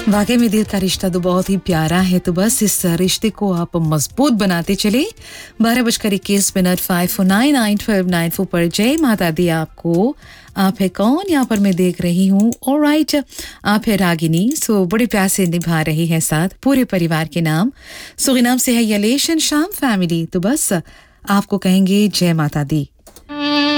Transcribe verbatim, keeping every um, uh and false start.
वाकई में दिल का रिश्ता तो बहुत ही प्यारा है, तो बस इस रिश्ते को आप मजबूत बनाते चले। बारह बजकर इक्कीस मिनट फाइव फोर नाइन नाइन ट्वेल्व नाइन फोर पर जय माता दी आपको। आप है कौन यहाँ पर मैं देख रही हूँ। ऑलराइट, आप है रागिनी। सो बड़े प्यार से निभा रही है साथ पूरे परिवार के नाम। सुरीनाम से है यलेश एंड शाम फैमिली। तो बस आपको कहेंगे जय माता दी।